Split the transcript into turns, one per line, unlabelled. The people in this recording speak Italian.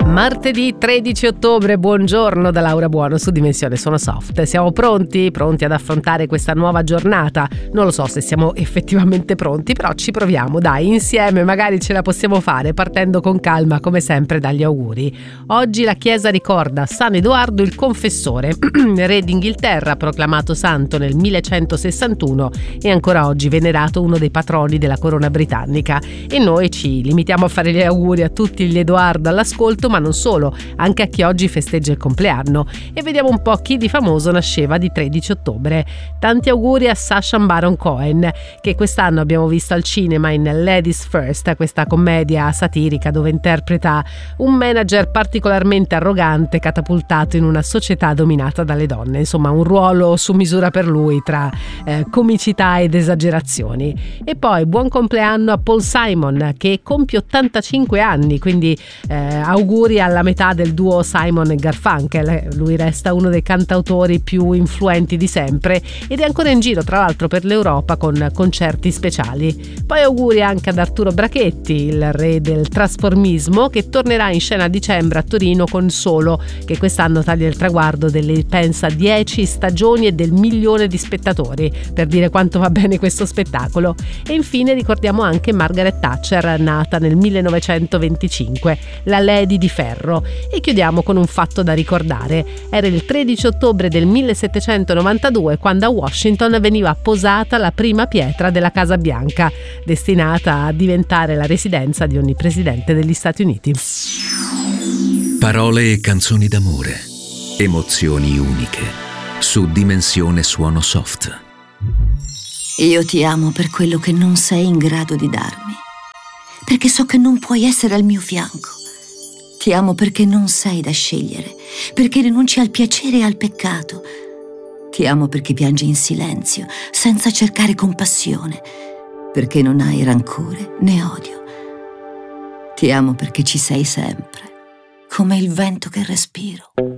Martedì 13 ottobre, buongiorno da Laura Buono su Dimensione Suono Soft. Siamo pronti ad affrontare questa nuova giornata? Non lo so se siamo effettivamente pronti, però ci proviamo, dai, insieme magari ce la possiamo fare, partendo con calma come sempre dagli auguri. Oggi la Chiesa ricorda San Edoardo il Confessore, re d'Inghilterra, proclamato santo nel 1161 e ancora oggi venerato uno dei patroni della corona britannica. E noi ci limitiamo a fare gli auguri a tutti gli Edoardo all'ascolto, ma non solo, anche a chi oggi festeggia il compleanno. E vediamo un po' chi di famoso nasceva di 13 ottobre. Tanti auguri a Sacha Baron Cohen, che quest'anno abbiamo visto al cinema in Ladies First, questa commedia satirica dove interpreta un manager particolarmente arrogante catapultato in una società dominata dalle donne. Insomma, un ruolo su misura per lui tra comicità ed esagerazioni. E poi buon compleanno a Paul Simon, che compie 85 anni, quindi auguri alla metà del duo Simon e Garfunkel. Lui resta uno dei cantautori più influenti di sempre ed è ancora in giro tra l'altro per l'Europa con concerti speciali. Poi auguri anche ad Arturo Brachetti, il re del trasformismo, che tornerà in scena a dicembre a Torino con Solo, che quest'anno taglia il traguardo delle, pensa, 10 stagioni e del 1 milione di spettatori, per dire quanto va bene questo spettacolo. E infine ricordiamo anche Margaret Thatcher, nata nel 1925, la Lady di Ferro. E chiudiamo con un fatto da ricordare. Era il 13 ottobre del 1792 quando a Washington veniva posata la prima pietra della Casa Bianca, destinata a diventare la residenza di ogni presidente degli Stati Uniti.
Parole e canzoni d'amore, emozioni uniche, su Dimensione Suono Soft.
Io ti amo per quello che non sei in grado di darmi, perché so che non puoi essere al mio fianco. Ti amo perché non sei da scegliere, perché rinunci al piacere e al peccato. Ti amo perché piangi in silenzio, senza cercare compassione, perché non hai rancore né odio. Ti amo perché ci sei sempre, come il vento che respiro.